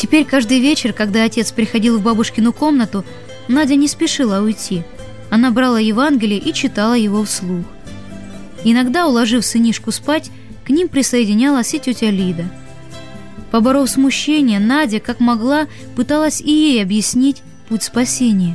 Теперь каждый вечер, когда отец приходил в бабушкину комнату, Надя не спешила уйти. Она брала Евангелие и читала его вслух. Иногда, уложив сынишку спать, к ним присоединялась и тетя Лида. Поборов смущение, Надя, как могла, пыталась и ей объяснить путь спасения.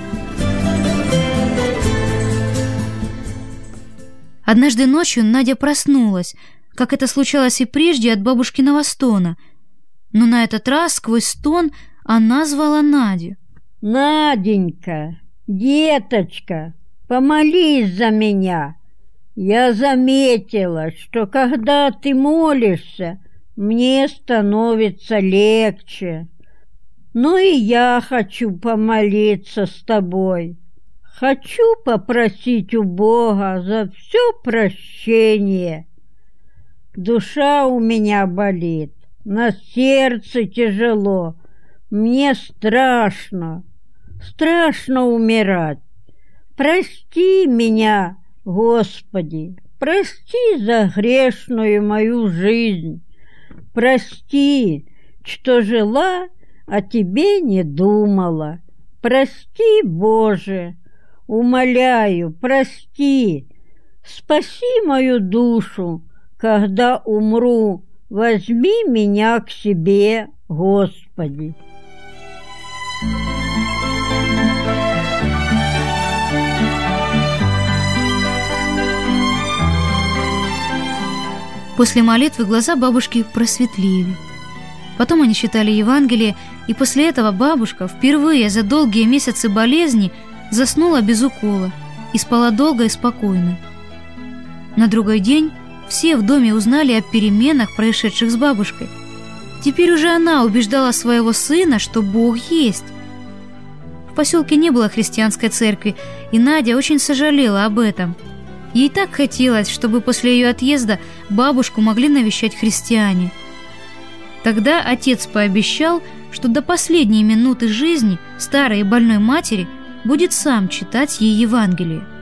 Однажды ночью Надя проснулась, как это случалось и прежде, от бабушкиного стона. Но на этот раз сквозь стон она звала Надю. «Наденька, деточка, помолись за меня. Я заметила, что когда ты молишься, мне становится легче. Ну и я хочу помолиться с тобой. Хочу попросить у Бога за все прощение. Душа у меня болит, на сердце тяжело. Мне страшно умирать. Прости меня, Господи, прости за грешную мою жизнь. Прости, что жила, о тебе не думала. Прости, Боже, умоляю, прости. Спаси мою душу, когда умру. Возьми меня к себе, Господи. После молитвы глаза бабушки просветлели. Потом они читали Евангелие, и после этого бабушка впервые за долгие месяцы болезни заснула без укола и спала долго и спокойно. На другой день все в доме узнали о переменах, происшедших с бабушкой. Теперь уже она убеждала своего сына, что Бог есть. В поселке не было христианской церкви, и Надя очень сожалела об этом. Ей так хотелось, чтобы после ее отъезда бабушку могли навещать христиане. Тогда отец пообещал, что до последней минуты жизни старой и больной матери будет сам читать ей Евангелие.